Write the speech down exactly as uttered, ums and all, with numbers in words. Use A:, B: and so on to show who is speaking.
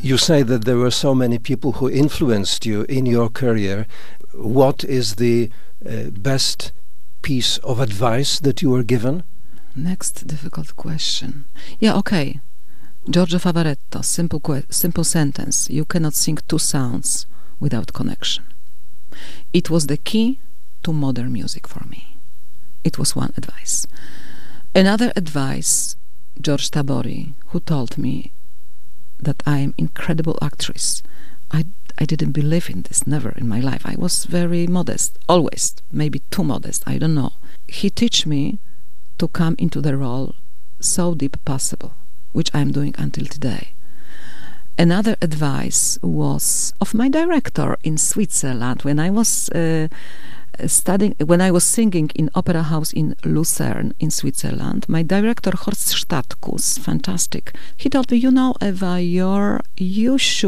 A: You say that there were so many people who influenced you in your career. What is the uh, best piece of advice that you were given?
B: Next difficult question. Yeah, okay. Giorgio Favaretto, simple que- simple sentence. You cannot sing two sounds without connection. It was the key to modern music for me. It was one advice. Another advice, George Tabori, who told me that I am incredible actress. I, I didn't believe in this, never in my life. I was very modest, always, maybe too modest, I don't know. He taught me to come into the role so deep possible, which I'm doing until today. Another advice was of my director in Switzerland when I was uh, studying, when I was singing in Opera House in Lucerne in Switzerland. My director Horst Stadkus, fantastic. He told me, you know, Eva, you're, you should